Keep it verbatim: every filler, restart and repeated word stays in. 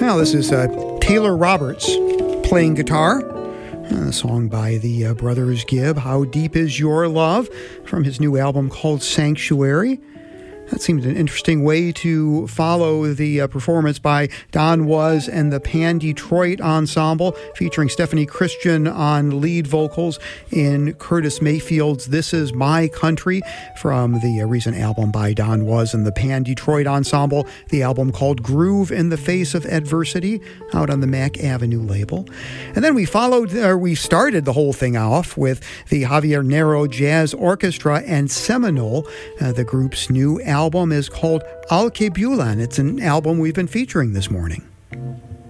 Well, this is uh, Taylor Roberts playing guitar. A song by the uh, Brothers Gibb, How Deep Is Your Love, from his new album called Sanctuary. That seemed an interesting way to follow the uh, performance by Don Was and the Pan Detroit Ensemble, featuring Stephanie Christian on lead vocals in Curtis Mayfield's This Is My Country, from the uh, recent album by Don Was and the Pan Detroit Ensemble, the album called Groove in the Face of Adversity, out on the Mack Avenue label. And then we followed, or we started the whole thing off with the Javier Nero Jazz Orchestra and Seminole. Uh, the group's new album is called Al Kebulan. It's an album we've been featuring this morning.